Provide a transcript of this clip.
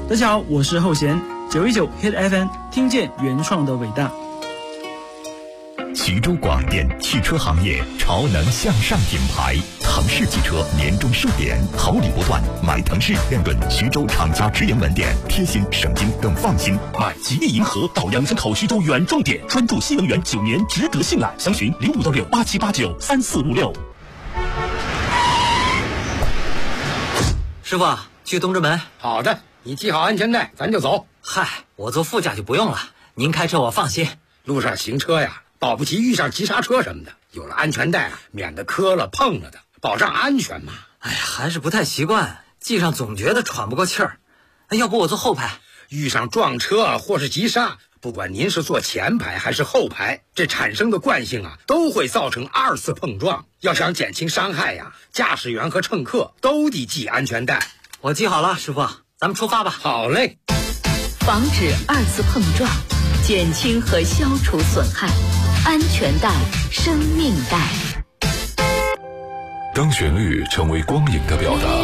大家好，我是后弦919 Hit FM， 听见原创的伟大。 徐州广电汽车行业潮能向上品牌，腾势汽车年终盛典，好礼不断，买腾势亮顿徐州厂家直营门店，贴心省心更放心。 买吉利银河到杨森口徐州远重点，专注新能源9年，值得信赖。详询056687893456。 师傅，去东直门。 好的，你系好安全带，咱就走。 嗨，我坐副驾就不用了，您开车我放心。 路上行车呀，保不齐遇上急刹车什么的，有了安全带啊，免得磕了碰了的，保障安全嘛。 哎呀，还是不太习惯，系上总觉得喘不过气儿。要不我坐后排？ 遇上撞车或是急刹，不管您是坐前排还是后排，这产生的惯性啊，都会造成2次碰撞。要想减轻伤害呀，驾驶员和乘客都得系安全带。 我系好了，师傅，咱们出发吧。 好嘞。 防止2次碰撞，减轻和消除损害，安全带，生命带。 当旋律成为光影的表达，